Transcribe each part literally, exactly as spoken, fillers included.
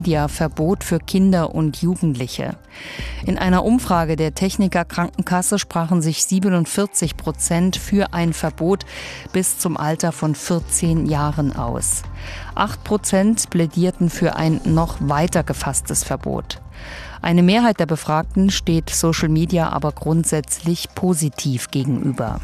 Verbot für Kinder und Jugendliche. In einer Umfrage der Techniker Krankenkasse sprachen sich siebenundvierzig Prozent für ein Verbot bis zum Alter von vierzehn Jahren aus. acht Prozent plädierten für ein noch weiter gefasstes Verbot. Eine Mehrheit der Befragten steht Social Media aber grundsätzlich positiv gegenüber.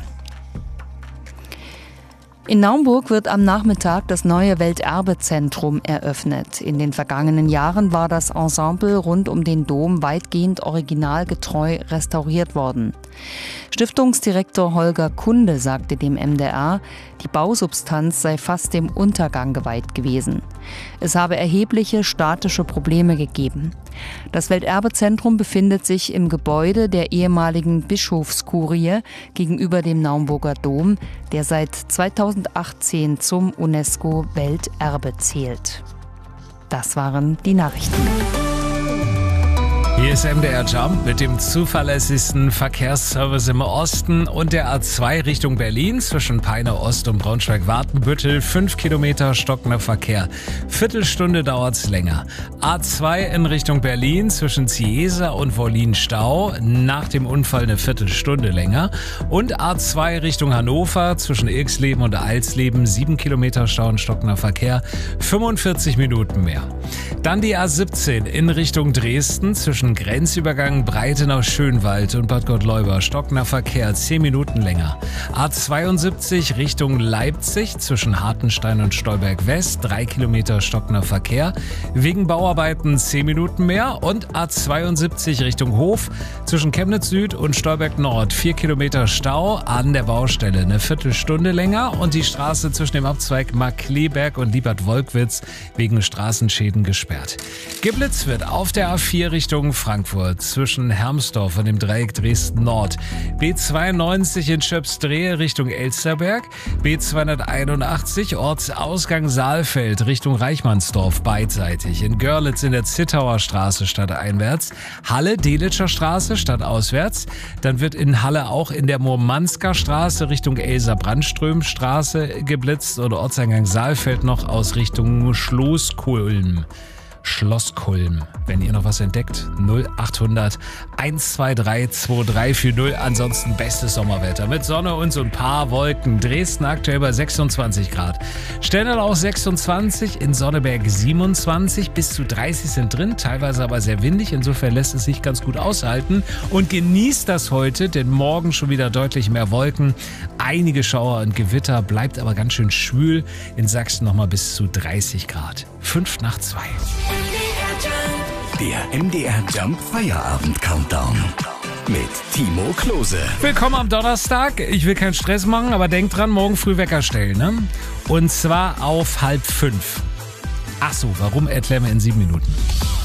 In Naumburg wird am Nachmittag das neue Welterbezentrum eröffnet. In den vergangenen Jahren war das Ensemble rund um den Dom weitgehend originalgetreu restauriert worden. Stiftungsdirektor Holger Kunde sagte dem M D R, die Bausubstanz sei fast dem Untergang geweiht gewesen. Es habe erhebliche statische Probleme gegeben. Das Welterbezentrum befindet sich im Gebäude der ehemaligen Bischofskurie gegenüber dem Naumburger Dom, der seit zweitausendachtzehn zum UNESCO-Welterbe zählt. Das waren die Nachrichten. Hier ist M D R Jump mit dem zuverlässigsten Verkehrsservice im Osten und der A zwei Richtung Berlin zwischen Peine Ost und Braunschweig-Watenbüttel. Fünf Kilometer stockender Verkehr. Viertelstunde dauert's länger. A zwei in Richtung Berlin zwischen Ziesa und Wollin Stau. Nach dem Unfall eine Viertelstunde länger. Und A zwei Richtung Hannover zwischen Ilksleben und Alsleben. Sieben Kilometer Stau und stockender Verkehr. fünfundvierzig Minuten mehr. Dann die A siebzehn in Richtung Dresden zwischen Grenzübergang Breitenau-Schönwald und Bad Gottleuba. Stockender Verkehr, zehn Minuten länger. A zweiundsiebzig Richtung Leipzig zwischen Hartenstein und Stolberg West. drei Kilometer stockender Verkehr. Wegen Bauarbeiten zehn Minuten mehr. Und A zweiundsiebzig Richtung Hof zwischen Chemnitz Süd und Stolberg Nord. vier Kilometer Stau an der Baustelle. Eine Viertelstunde länger. Und die Straße zwischen dem Abzweig Markkleeberg und Liebad-Wolkwitz wegen Straßenschäden gesperrt. Geblitzt wird auf der A vier Richtung Frankfurt zwischen Hermsdorf und dem Dreieck Dresden Nord. B zweiundneunzig in Schöpsdrehe Richtung Elsterberg. B zweihunderteinundachtzig Ortsausgang Saalfeld Richtung Reichmannsdorf beidseitig. In Görlitz in der Zittauer Straße stadteinwärts. Halle Delitscher Straße stadtauswärts. Dann wird in Halle auch in der Murmansker Straße Richtung Elser-Brandström Straße geblitzt und Ortseingang Saalfeld noch aus Richtung Schlosskulm. Schlosskulm. Wenn ihr noch was entdeckt, null achthundert hundertzweiundzwanzig drei vier null. Ansonsten bestes Sommerwetter mit Sonne und so ein paar Wolken. Dresden aktuell bei sechsundzwanzig Grad. Stendal auch sechsundzwanzig, in Sonneberg siebenundzwanzig, bis zu dreißig sind drin, teilweise aber sehr windig. Insofern lässt es sich ganz gut aushalten. Und genießt das heute, denn morgen schon wieder deutlich mehr Wolken. Einige Schauer und Gewitter, bleibt aber ganz schön schwül. In Sachsen nochmal bis zu dreißig Grad. Fünf nach zwei. Der M D R Jump Feierabend Countdown mit Timo Klose. Willkommen am Donnerstag. Ich will keinen Stress machen, aber denkt dran, morgen früh Wecker stellen, ne? Und zwar auf halb fünf. Ach so, warum, erklären wir in sieben Minuten.